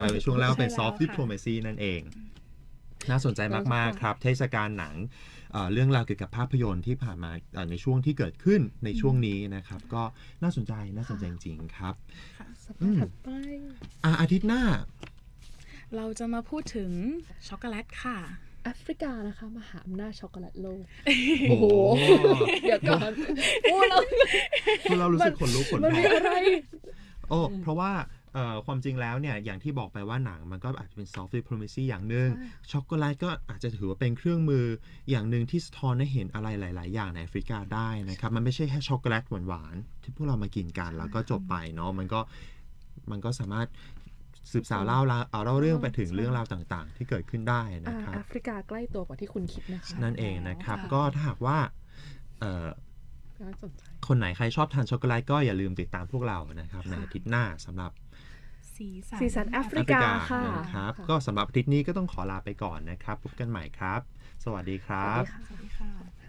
ในช่วงแรกเป็นใช่ soft แล้วค่ะ diplomacy นั่นเองน่าสนใจมากๆครับเทศกาลหนังเรื่องราวเกี่ยวกับภาพยนตร์ที่ผ่านมาในช่วงที่เกิดขึ้นในช่วงนี้นะครับก็น่าสนใจจริงๆครับค่ะสัปดาห์ถัดไปอาทิตย์หน้าเราจะมาพูดถึงช็อกโกแลตค่ะแอฟริกานะคะมหาอำนาจช็อกโกแลตโลกโอ้โหเดี๋ยวก่อนโอ้เราคือเรารู้สึกขนลุกขนมันพมีองอะไรโอ้เพราะว่าความจริงแล้วเนี่ยอย่างที่บอกไปว่าหนังมันก็อาจจะเป็น soft diplomacy อย่างหนึ่งช็อกโกแลตก็อาจจะถือว่าเป็นเครื่องมืออย่างหนึ่งที่สะท้อนให้เห็นอะไรหลายๆอย่างในแอฟริกาได้นะครับมันไม่ใช่แค่ช็อกโกแลตหวานๆที่พวกเรามากินกันแล้วก็จบไปเนาะมันก็สามารถสืบสาวเล่าเรื่องไปถึงเรื่องราวต่างๆ ที่เกิดขึ้นได้นะครับแอฟริกาใกล้ตัวกว่าที่คุณคิดนะคะนั่นเองนะครับค่ะก็ถ้าหากว่าน่าสนใจคนไหนใครชอบทานช็อกโกแลตก็อย่าลืมติดตามพวกเรานะครับในอาทิตย์หน้าสำหรับสีสันแอฟริกาค่ะนะครับก็สำหรับอาทิตย์นี้ก็ต้องขอลาไปก่อนนะครับพบกันใหม่ครับ สวัสดีครับสวัสดีค่ะสวัสดีค่ะ